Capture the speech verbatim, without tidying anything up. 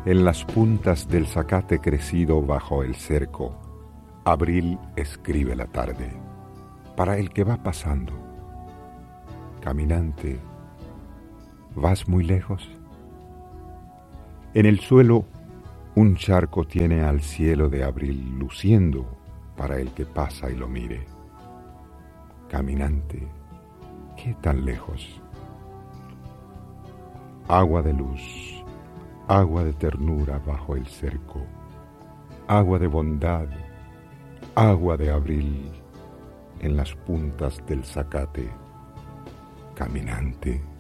En las puntas del zacate crecido bajo el cerco, abril escribe la tarde, para el que va pasando. Caminante, ¿vas muy lejos? En el suelo, un charco tiene al cielo de abril luciendo para el que pasa y lo mire. Caminante, ¿qué tan lejos? Agua de luz, agua de ternura bajo el cerco, agua de bondad, agua de abril en las puntas del zacate. Caminante,